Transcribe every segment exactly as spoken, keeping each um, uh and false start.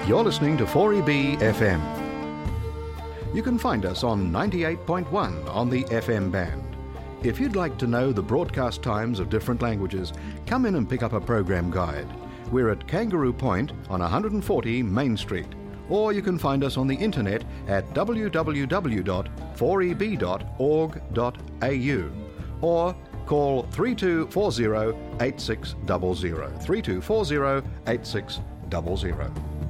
You're listening to four E B F M. You can find us on ninety-eight point one on the F M band. If you'd like to know the broadcast times of different languages, come in and pick up a program guide. We're at Kangaroo Point on one forty Main Street. Or you can find us on the internet at w w w dot four e b dot org dot a u or call three two four zero eight six zero zero, three two four zero eight six zero zero.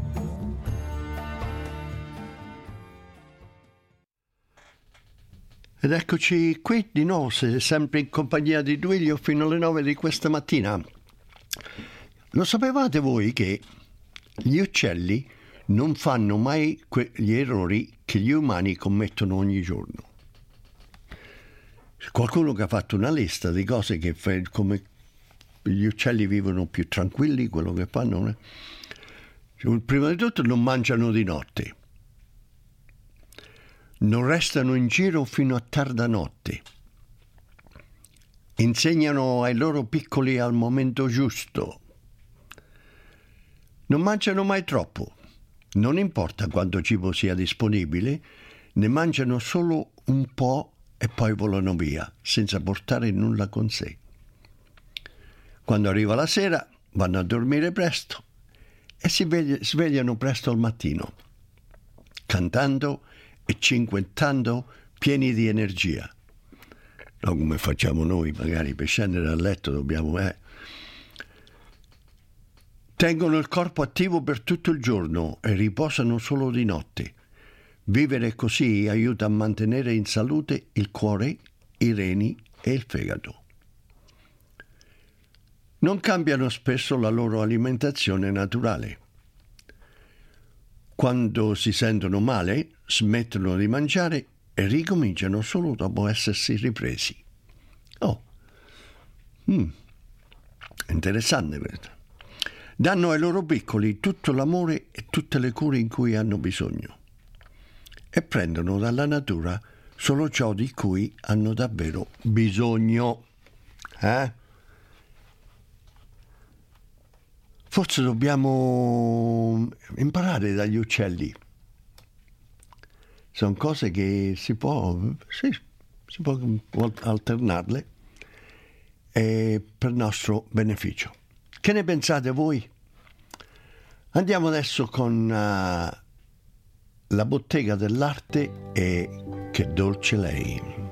Ed eccoci qui di nuovo, sempre in compagnia di Duilio fino alle nove di questa mattina. Lo sapevate voi che gli uccelli non fanno mai quegli errori che gli umani commettono ogni giorno? Qualcuno che ha fatto una lista di cose che fa, come gli uccelli vivono più tranquilli, quello che fanno, eh? Prima di tutto non mangiano di notte. Non restano in giro fino a tarda notte. Insegnano ai loro piccoli al momento giusto. Non mangiano mai troppo. Non importa quanto cibo sia disponibile, ne mangiano solo un po' e poi volano via, senza portare nulla con sé. Quando arriva la sera, vanno a dormire presto e si svegliano presto al mattino, cantando e cinguettando, pieni di energia. Non come facciamo noi, magari per scendere dal letto dobbiamo... Eh. Tengono il corpo attivo per tutto il giorno e riposano solo di notte. Vivere così aiuta a mantenere in salute il cuore, i reni e il fegato. Non cambiano spesso la loro alimentazione naturale. Quando si sentono male, smettono di mangiare e ricominciano solo dopo essersi ripresi. Oh, mm. Interessante questo. Danno ai loro piccoli tutto l'amore e tutte le cure in cui hanno bisogno e prendono dalla natura solo ciò di cui hanno davvero bisogno. Eh? Forse dobbiamo imparare dagli uccelli. Sono cose che si può, sì, si può alternarle e per nostro beneficio. Che ne pensate voi? Andiamo adesso con uh, La bottega dell'arte e Che dolce lei.